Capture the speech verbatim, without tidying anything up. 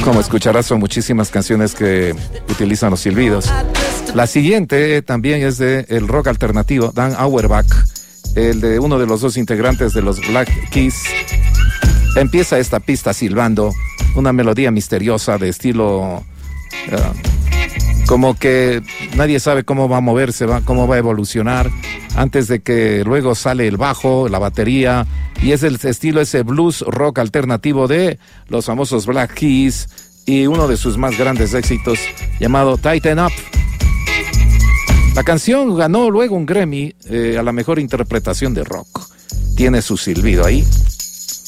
Como escucharás, son muchísimas canciones que utilizan los silbidos. La siguiente también es de el rock alternativo, Dan Auerbach, el de uno de los dos integrantes de los Black Keys. Empieza esta pista silbando, una melodía misteriosa de estilo... Uh, como que nadie sabe cómo va a moverse, va, cómo va a evolucionar, antes de que luego sale el bajo, la batería, y es el estilo ese blues rock alternativo de los famosos Black Keys, y uno de sus más grandes éxitos, llamado Tighten Up. La canción ganó luego un Grammy eh, a la mejor interpretación de rock. Tiene su silbido ahí.